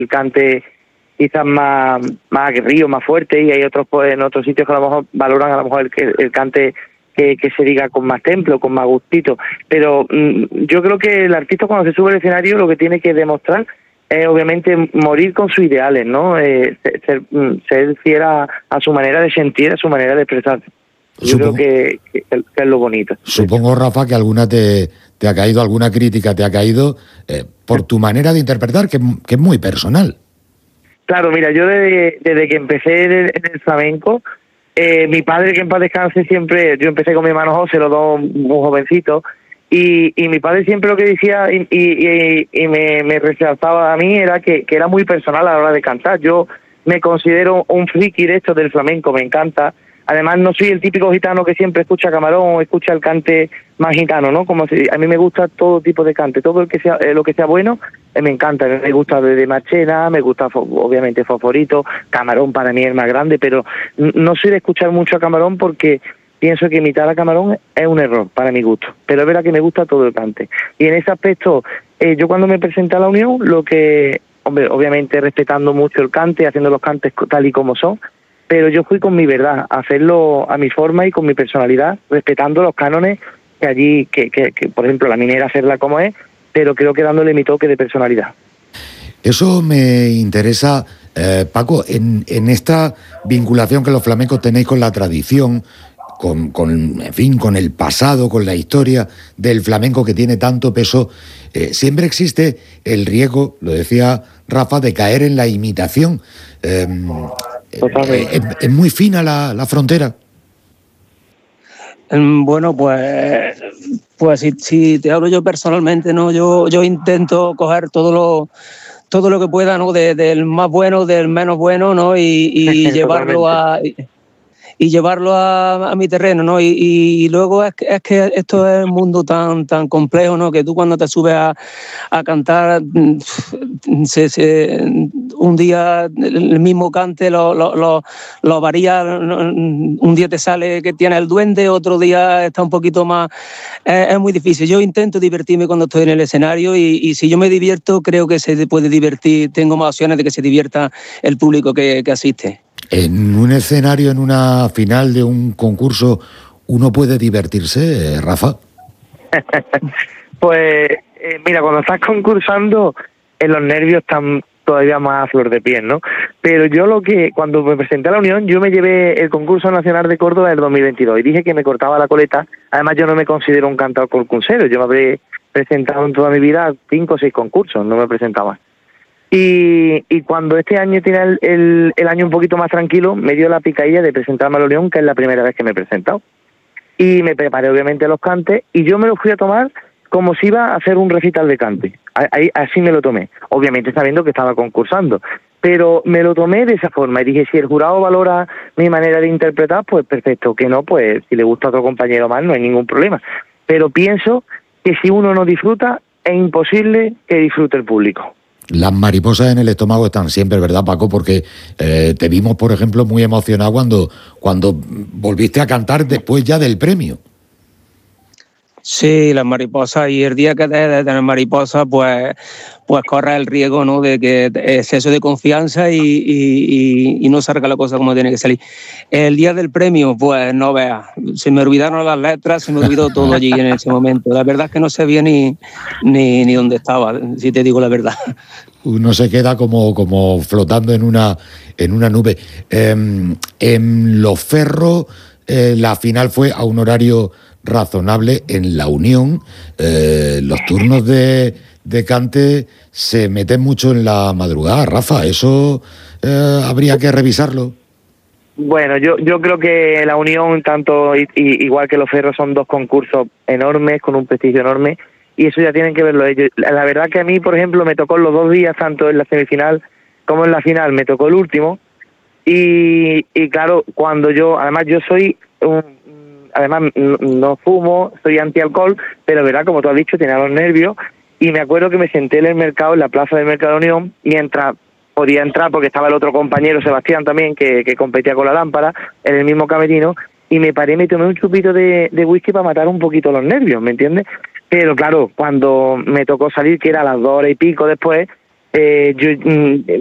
el cante quizás más aguerrido, más fuerte, y hay otros, pues en otros sitios que a lo mejor valoran a lo mejor el cante que se diga con más templo, con más gustito. Pero yo creo que el artista cuando se sube al escenario lo que tiene que demostrar es obviamente morir con sus ideales, ¿no? Ser fiel a su manera de sentir, a su manera de expresarse. Yo creo que es lo bonito. Supongo, Rafa, que alguna te ha caído, alguna crítica te ha caído por tu manera de interpretar, que es muy personal. Claro, mira, yo desde que empecé en el flamenco, mi padre, que en paz descanse, siempre, yo empecé con mi hermano José, los dos muy jovencitos, y mi padre siempre lo que decía y me resaltaba a mí era que era muy personal a la hora de cantar. Yo me considero un friki de esto del flamenco, me encanta. Además, no soy el típico gitano que siempre escucha Camarón o escucha el cante más gitano, ¿no? Como si, a mí me gusta todo tipo de cante, todo lo que sea bueno, me encanta. Me gusta de Marchena, me gusta obviamente Fosforito, Camarón para mí es el más grande, pero no soy de escuchar mucho a Camarón porque pienso que imitar a Camarón es un error para mi gusto, pero es verdad que me gusta todo el cante. Y en ese aspecto, yo cuando me presenté a la Unión, lo que, hombre, obviamente respetando mucho el cante, haciendo los cantes tal y como son, pero yo fui con mi verdad, a hacerlo a mi forma y con mi personalidad, respetando los cánones que allí, que por ejemplo, la minera hacerla como es, pero creo que dándole mi toque de personalidad. Eso me interesa, Paco, en esta vinculación que los flamencos tenéis con la tradición, en fin, con el pasado, con la historia del flamenco que tiene tanto peso, siempre existe el riesgo, lo decía Rafa, de caer en la imitación. Es muy fina la frontera. Bueno, pues si te hablo yo personalmente, ¿no? Yo intento coger todo lo que pueda, ¿no? Del más bueno, del menos bueno, ¿no? Y llevarlo a mi terreno, ¿no? Y luego es que esto es un mundo tan complejo, ¿no? Que tú cuando te subes a cantar, un día el mismo cante lo varía, un día te sale que tiene el duende, otro día está un poquito más... Es muy difícil. Yo intento divertirme cuando estoy en el escenario y si yo me divierto, creo que se puede divertir, tengo más opciones de que se divierta el público que asiste. En un escenario, en una final de un concurso, ¿uno puede divertirse, Rafa? Pues mira, cuando estás concursando, los nervios están todavía más a flor de piel, ¿no? Pero yo cuando me presenté a la Unión, yo me llevé el concurso nacional de Córdoba del 2022 y dije que me cortaba la coleta. Además, yo no me considero un cantador concursero, yo me habré presentado en toda mi vida 5 o 6 concursos, no me presentaba. Y cuando este año tenía el año un poquito más tranquilo, me dio la picadilla de presentarme a la Unión, que es la primera vez que me he presentado. Y me preparé obviamente los cantes, y yo me los fui a tomar como si iba a hacer un recital de cante. Así me lo tomé, obviamente sabiendo que estaba concursando. Pero me lo tomé de esa forma, y dije, si el jurado valora mi manera de interpretar, pues perfecto, que no, pues si le gusta a otro compañero más, no hay ningún problema. Pero pienso que si uno no disfruta, es imposible que disfrute el público. Las mariposas en el estómago están siempre, ¿verdad, Paco? Porque te vimos, por ejemplo, muy emocionado cuando volviste a cantar después ya del premio. Sí, las mariposas, y el día que dejes de tener mariposas, pues corre el riesgo, ¿no? De que exceso de confianza y no salga la cosa como tiene que salir. El día del premio, pues no veas, se me olvidaron las letras, se me olvidó todo allí en ese momento. La verdad es que no sabía ni dónde estaba, si te digo la verdad. Uno se queda como flotando en una nube. En Los Ferros, la final fue a un horario razonable. En la Unión, los turnos de cante se meten mucho en la madrugada. Rafa, eso habría que revisarlo. Bueno, yo creo que la Unión, tanto igual que Los Ferros, son 2 concursos enormes, con un prestigio enorme, y eso ya tienen que verlo ellos. La verdad que a mí, por ejemplo, me tocó los 2 días, tanto en la semifinal como en la final, me tocó el último, y claro, además yo soy además no fumo, soy antialcohol, pero verdad, como tú has dicho, tenía los nervios, y me acuerdo que me senté en el mercado, en la plaza del Mercado de la Unión, mientras podía entrar, porque estaba el otro compañero, Sebastián, también, que competía con la lámpara, en el mismo camerino, y me paré, me tomé un chupito de whisky para matar un poquito los nervios, ¿me entiendes? Pero claro, cuando me tocó salir, que era a las 2 horas y pico después, yo